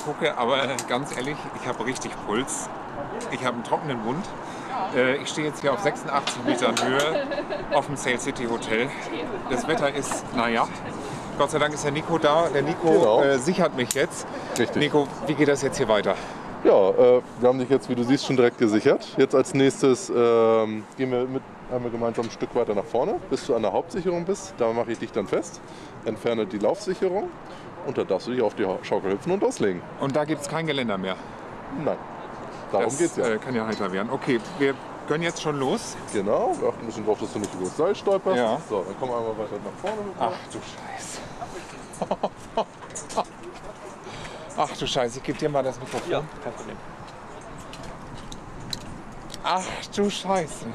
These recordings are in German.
gucke, aber ganz ehrlich, ich habe richtig Puls. Ich habe einen trockenen Mund. Ich stehe jetzt hier auf 86 Metern Höhe auf dem Sail City Hotel. Das Wetter ist, naja, Gott sei Dank ist der Nico da. Der Nico sichert mich jetzt. Richtig. Nico, wie geht das jetzt hier weiter? Ja, wir haben dich jetzt, wie du siehst, schon direkt gesichert. Jetzt als nächstes gehen wir einmal gemeinsam ein Stück weiter nach vorne, bis du an der Hauptsicherung bist. Da mache ich dich dann fest, entferne die Laufsicherung und dann darfst du dich auf die Schaukel hüpfen und loslegen. Und da gibt es kein Geländer mehr? Nein, darum geht's ja. Kann ja heiter werden. Okay, wir können jetzt schon los. Genau, wir achten ein bisschen drauf, dass du nicht über das Seil stolperst. Ja. So, dann kommen wir einmal weiter nach vorne. Ach du Scheiße. Ach du Scheiße, ich gebe dir mal das Mikrofon. Ja, kein Problem. Ach du Scheiße.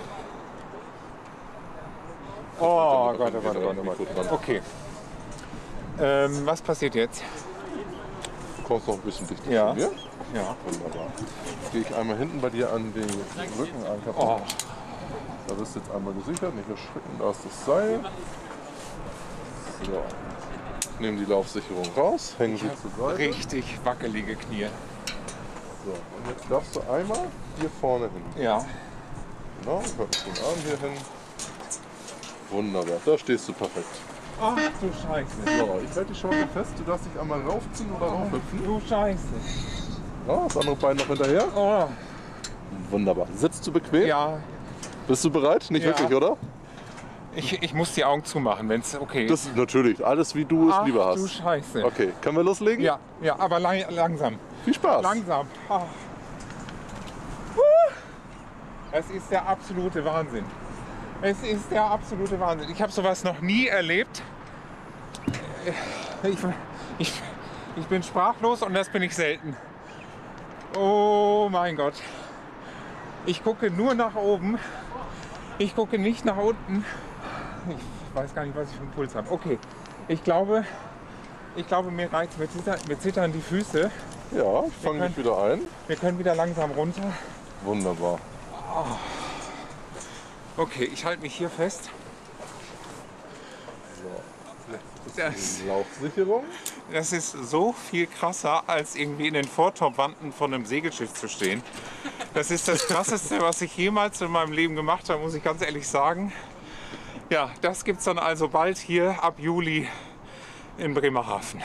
Oh Gott, oh Gott, oh Gott, oh Gott. Okay. Was passiert jetzt? Du kommst noch ein bisschen dichter Ja. zu mir. Ja. Wunderbar. Jetzt gehe ich einmal hinten bei dir an den Rücken an. Oh. Da bist du jetzt einmal gesichert, nicht erschrecken, da ist das Seil. So. Ich nehme die Laufsicherung raus, hängen sie zur Seite. Richtig wackelige Knie. So. Und jetzt darfst du einmal hier vorne hin. Ja. Genau, ich halte den Arm hier hin. Wunderbar, da stehst du perfekt. Ach du Scheiße. So, ich halte die Schaukel fest, du darfst dich einmal raufziehen oder raufhüpfen. Du Scheiße. Ja, das andere Bein noch hinterher. Oh. Wunderbar. Sitzt du bequem? Ja. Bist du bereit? Nicht Ja. wirklich, oder? Ich muss die Augen zumachen, wenn es okay ist. Das ist natürlich. Alles wie du es Ach lieber du hast. Scheiße. Okay, können wir loslegen? Ja, ja, aber langsam. Viel Spaß. Langsam. Ah. Es ist der absolute Wahnsinn. Es ist der absolute Wahnsinn. Ich habe sowas noch nie erlebt. Ich bin sprachlos und das bin ich selten. Oh mein Gott. Ich gucke nur nach oben. Ich gucke nicht nach unten. Ich weiß gar nicht, was ich für einen Puls habe. Okay, ich glaube mir reicht mir zittern die Füße. Ja, ich fange dich wieder ein. Wir können wieder langsam runter. Wunderbar. Okay, ich halte mich hier fest. Die Laufsicherung. Das ist so viel krasser, als irgendwie in den Vortopwanden von einem Segelschiff zu stehen. Das ist das Krasseste, was ich jemals in meinem Leben gemacht habe, muss ich ganz ehrlich sagen. Ja, das gibt es dann also bald hier ab Juli in Bremerhaven.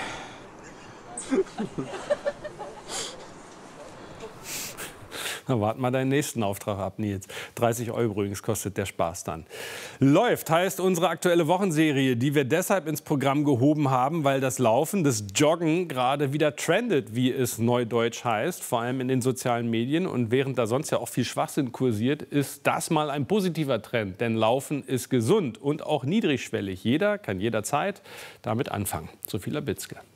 Na, wart mal deinen nächsten Auftrag ab, Nils. 30 € übrigens kostet der Spaß dann. Läuft heißt unsere aktuelle Wochenserie, die wir deshalb ins Programm gehoben haben, weil das Laufen, das Joggen gerade wieder trendet, wie es neudeutsch heißt, vor allem in den sozialen Medien. Und während da sonst ja auch viel Schwachsinn kursiert, ist das mal ein positiver Trend. Denn Laufen ist gesund und auch niedrigschwellig. Jeder kann jederzeit damit anfangen. Sophie Labitzke.